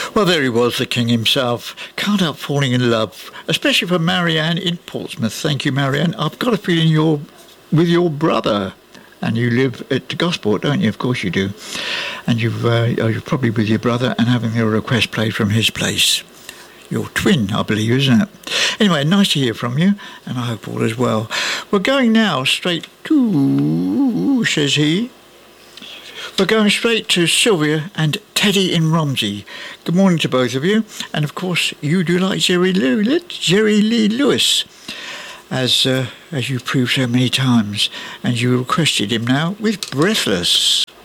Well, there he was, the king himself. Can't help falling in love, especially for Marianne in Portsmouth. Thank you, Marianne. I've got a feeling you're with your brother, and you live at Gosport, don't you? Of course you do. And you're probably with your brother and having a request played from his place. Your twin, I believe, isn't it? Anyway, nice to hear from you, and I hope all is well. We're going now straight to, says he. We're going straight to Sylvia and Teddy in Romsey. Good morning to both of you. And of course, you do like Jerry Lee Lewis, as you proved so many times. And you requested him now with Breathless.